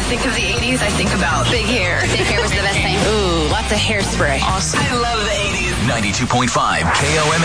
think of the 80s, I think about big hair. Big hair was the best thing. Ooh, lots of hairspray. Awesome. I love the 80s. 92.5 KOM.